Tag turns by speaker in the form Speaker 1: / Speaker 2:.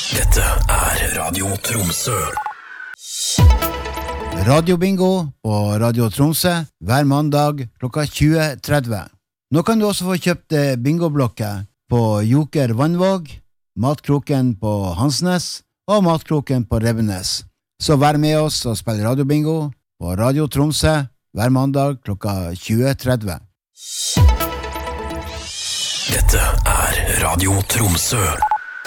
Speaker 1: Dette Radio Tromsø.
Speaker 2: Radiobingo på Radio Tromsø hver mandag klokka 20:30. Nå kan du også få kjøpt bingoblokker på Joker Vannvåg, Matkroken på Hansnes og Matkroken på Revenes. Så vær med oss og spill radiobingo på Radio Tromsø hver mandag klokka 20:30.
Speaker 1: Dette Radio Tromsø.